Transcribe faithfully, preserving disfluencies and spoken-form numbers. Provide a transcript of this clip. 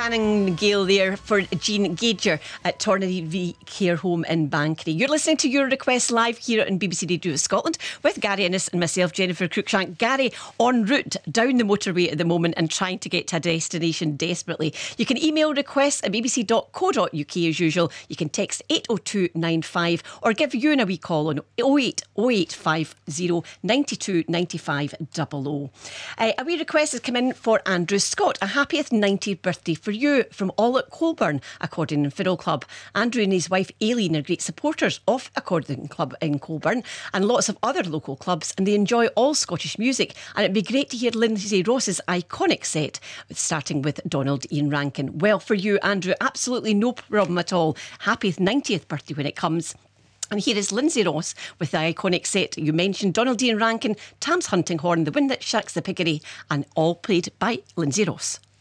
Shannon Gale there for Jean Gager at Tornady Care Home in Bankery. You're listening to Your Request live here on B B C Radio Scotland with Gary Innes and myself, Jennifer Cruikshank. Gary en route down the motorway at the moment and trying to get to a destination desperately. You can email requests at b b c dot co dot u k as usual. You can text eight oh two nine five or give you a wee call on oh eight oh eight five oh nine two nine five double oh. Uh, a wee request has come in for Andrew Scott. A happiest ninetieth birthday for you from all at Colburn Accordion and Fiddle Club. Andrew and his wife Aileen are great supporters of Accordion Club in Colburn and lots of other local clubs, and they enjoy all Scottish music, and it'd be great to hear Lindsay Ross's iconic set starting with Donald Ian Rankin. Well, for you, Andrew, absolutely no problem at all. Happy ninetieth birthday when it comes. And here is Lindsay Ross with the iconic set you mentioned, Donald Ian Rankin, Tam's Hunting Horn, The Wind That Shakes the Piggery, and all played by Lindsay Ross.